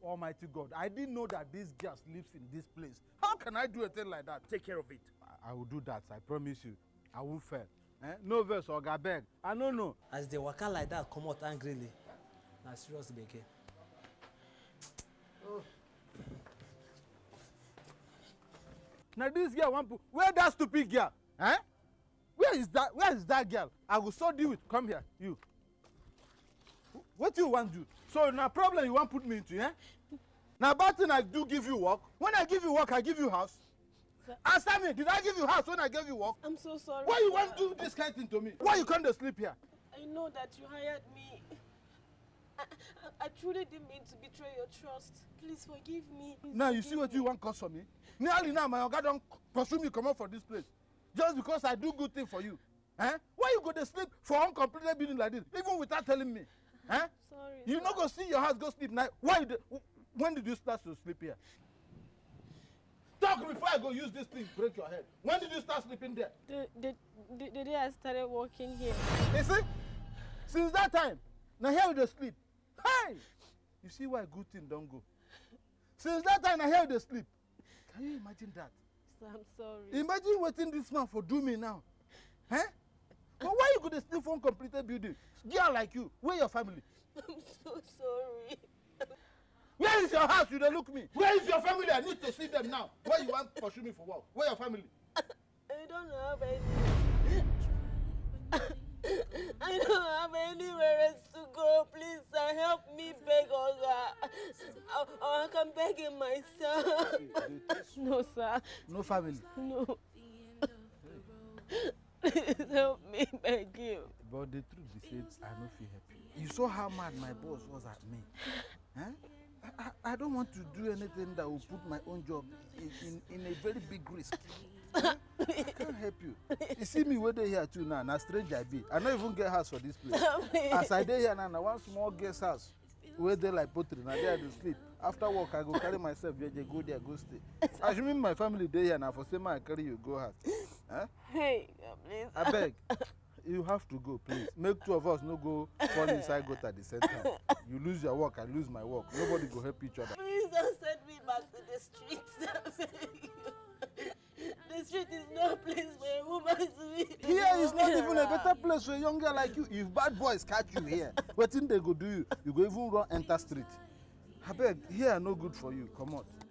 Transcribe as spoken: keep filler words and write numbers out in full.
Almighty God, I didn't know that this girl lives in this place. How can I do a thing like that? Take care of it. I, I will do that, I promise you. I will fail. Eh? No verse or gabeg. I don't know. As they waka like that, come out angrily. Na serious gbege. Oh. Now this girl want to, where that stupid girl? Eh? Where is that? Where is that girl? I will so deal with. Come here, you. What do you want to do? So now problem you want to put me into, eh? Now bad thing I do give you work. When I give you work, I give you house. Sir. Answer me, did I give you house when I gave you work? I'm so sorry. Why you want to do this kind of thing to me? Why you can't sleep here? I know that you hired me. I, I, I truly didn't mean to betray your trust. Please forgive me. Please now you forgive see what me. you want cause for me? Nearly now my oga don't pursue me come out for this place. Just because I do good thing for you. Eh? Why you go to sleep for uncompleted building like this, even without telling me? Eh? Sorry. You not go see your house go sleep night. Why did, when did you start to sleep here? Talk before I go use this thing to break your head. When did you start sleeping there? The, the, the, the day I started working here. You see? Since that time, now here you dey sleep. Hey! You see why good thing don't go? Since that time, now here you dey sleep. Can you imagine that? Sir, I'm sorry. Imagine waiting this man for do me now. Eh? But why you go to sleep for uncompleted building? Girl like you, where your family? I'm so sorry. Where is your house? You don't look me. Where is your family? I need to see them now. Where you want to pursue me for work? Where your family? I don't have any. I don't have anywhere else to go. Please, sir, help me beg Oga. Or I can beg him myself. No, sir. No family? No. Please help me beg you. But the truth is, I don't feel happy. You saw how mad my boss was at me. Huh? I, I, I don't want to do anything that will put my own job in, in, in a very big risk. I can't help you. You see me where they here too now, na stranger I be. I don't even get house for this place. As I dey here now, na one small guest house where they like pottery, now there to sleep. After work, I go carry myself, yeah, go there, go stay. Assuming my family dey here now, for same I carry you go house. Huh? Hey, please. I beg. You have to go, please. Make two of us no go fall inside goat at the same time. You lose your work, I lose my work. Nobody go help each other. Please don't send me back to the streets. The street is no place for a woman to be. Here is not even a better place for a young girl like you. If bad boys catch you here, what thing they go do you? You go even run enter street. I beg, here no good for you. Come on.